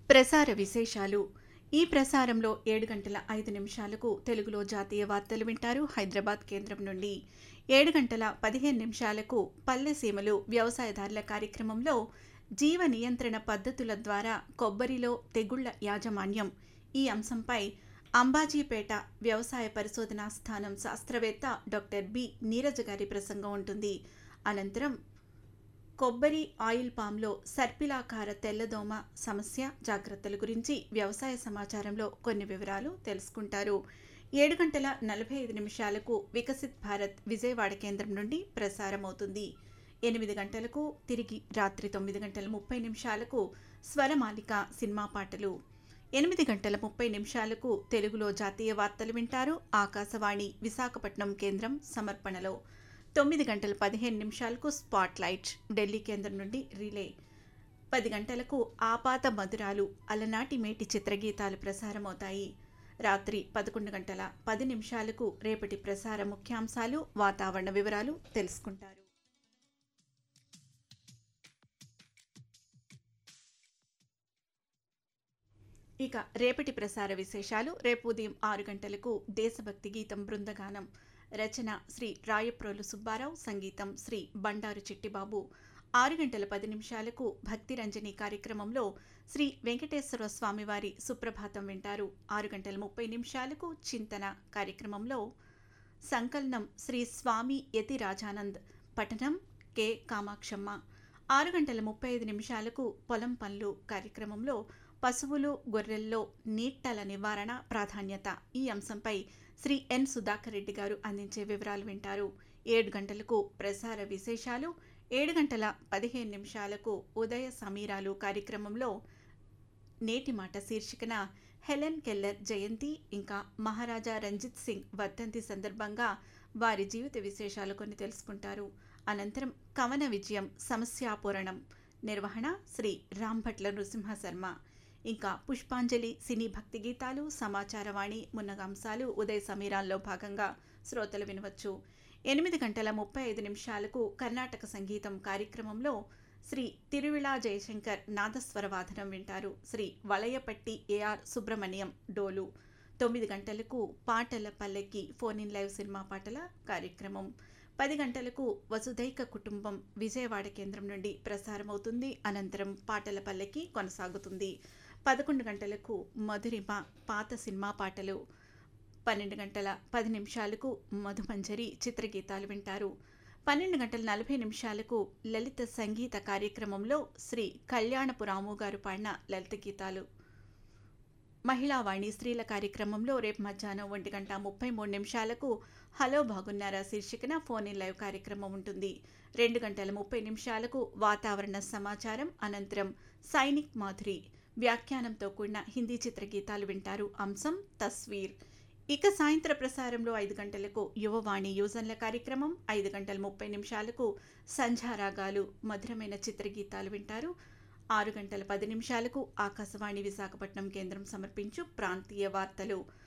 ప్రసార విశేషాలు. ఈ ప్రసారంలో 7 గంటల 5 నిమిషాలకు తెలుగులో జాతీయ వార్తలు వింటారు హైదరాబాద్ కేంద్రం నుండి. 7 గంటల 15 నిమిషాలకు పల్లెసీమలు వ్యవసాయదారుల కార్యక్రమంలో జీవ నియంత్రణ పద్ధతుల ద్వారా కొబ్బరిలో తెగుళ్ల యాజమాన్యం ఈ అంశంపై అంబాజీపేట వ్యవసాయ పరిశోధనా స్థానం శాస్త్రవేత్త డాక్టర్ బి నీరజ గారి ప్రసంగం ఉంటుంది. అనంతరం కొబ్బరి ఆయిల్ పామ్లో సర్పిలాకార తెల్లదోమ సమస్య జాగ్రత్తల గురించి వ్యవసాయ సమాచారంలో కొన్ని వివరాలు తెలుసుకుంటారు. 7 గంటల 45 నిమిషాలకు వికసిత్ భారత్ విజయవాడ కేంద్రం నుండి ప్రసారమవుతుంది. 8 గంటలకు తిరిగి రాత్రి 9 గంటల 30 నిమిషాలకు స్వరమాలిక సినిమా పాటలు. 8 గంటల 30 నిమిషాలకు తెలుగులో జాతీయ వార్తలు వింటారు ఆకాశవాణి విశాఖపట్నం కేంద్రం సమర్పణలో. 9 గంటల 15 నిమిషాలకు స్పాట్ లైట్ ఢిల్లీ కేంద్రం నుండి రిలే. 10 గంటలకు ఆపాత మధురాలు అలనాటి మేటి చిత్రగీతాలు ప్రసారమవుతాయి. రాత్రి 11 గంటల 10 నిమిషాలకు రేపటి ప్రసార ముఖ్యాంశాలు వాతావరణ వివరాలు తెలుసుకుంటారు. ఇక రేపటి ప్రసార విశేషాలు. రేపు ఉదయం 6 గంటలకు దేశభక్తి గీతం బృందగానం. రచన శ్రీ రాయప్రోలు సుబ్బారావు, సంగీతం శ్రీ బండారు చిట్టిబాబు. 6 గంటల 10 నిమిషాలకు భక్తి రంజని కార్యక్రమంలో శ్రీ వెంకటేశ్వర స్వామివారి సుప్రభాతం వింటారు. 6 గంటల 30 నిమిషాలకు చింతన కార్యక్రమంలో సంకలనం శ్రీ స్వామి యతి రాజానంద్, పఠనం కె కామాక్షమ్మ. 6 గంటల 35 నిమిషాలకు పొలం పనులు కార్యక్రమంలో పశువులు గొర్రెల్లో నీట్టల నివారణ ప్రాధాన్యత ఈ అంశంపై శ్రీ ఎన్ సుధాకర్ రెడ్డి గారు అందించే వివరాలు వింటారు. 7 గంటలకు ప్రసార విశేషాలు. 7 గంటల 15 నిమిషాలకు ఉదయ సమీరాలు కార్యక్రమంలో నేటి మాట శీర్షికన హెలెన్ కెల్లర్ జయంతి ఇంకా మహారాజా రంజిత్ సింగ్ వర్ధంతి సందర్భంగా వారి జీవిత విశేషాలు కొన్ని తెలుసుకుంటారు. అనంతరం కవన విజయం సమస్యాపూరణం నిర్వహణ శ్రీ రాంభట్ల నృసింహ శర్మ. ఇంకా పుష్పాంజలి సినీ భక్తి గీతాలు సమాచారవాణి మున్నగంశాలు ఉదయ సమీరాల్లో భాగంగా శ్రోతలు వినవచ్చు. 8 గంటల 35 నిమిషాలకు కర్ణాటక సంగీతం కార్యక్రమంలో శ్రీ తిరువిళా జయశంకర్ నాదస్వర వాదనం వింటారు. శ్రీ వలయపట్టి ఏఆర్ సుబ్రహ్మణ్యం డోలు. 9 గంటలకు పాటల పల్లెకి ఫోన్ ఇన్ లైవ్ సినిమా పాటల కార్యక్రమం. 10 గంటలకు వసుధైక కుటుంబం విజయవాడ కేంద్రం నుండి ప్రసారమవుతుంది. అనంతరం పాటల పల్లెకి కొనసాగుతుంది. 11 గంటలకు మధురిమ పాత సినిమా పాటలు. 12 గంటల 10 నిమిషాలకు మధుమంజరి చిత్రగీతాలు వింటారు. 12 గంటల 40 నిమిషాలకు లలిత సంగీత కార్యక్రమంలో శ్రీ కళ్యాణపు రాము గారు పాడిన లలిత గీతాలు. మహిళావాణి స్త్రీల కార్యక్రమంలో రేపు మధ్యాహ్నం 1 గంట 33 నిమిషాలకు హలో బాగున్నారా శీర్షికన ఫోన్ ఇన్ లైవ్ కార్యక్రమం ఉంటుంది. 2 గంటల 30 నిమిషాలకు వాతావరణ సమాచారం. అనంతరం సైనిక్ మాధురి వ్యాఖ్యానంతో కూడిన హిందీ చిత్రగీతాలు వింటారు. అంశం తస్వీర్. ఇక సాయంత్ర ప్రసారంలో 5 గంటలకు యువవాణి యూజన్ల కార్యక్రమం. 5 గంటల 30 నిమిషాలకు సంధ్యారాగాలు మధురమైన చిత్రగీతాలు వింటారు. 6 గంటల 10 నిమిషాలకు ఆకాశవాణి విశాఖపట్నం కేంద్రం సమర్పించు ప్రాంతీయ వార్తలు.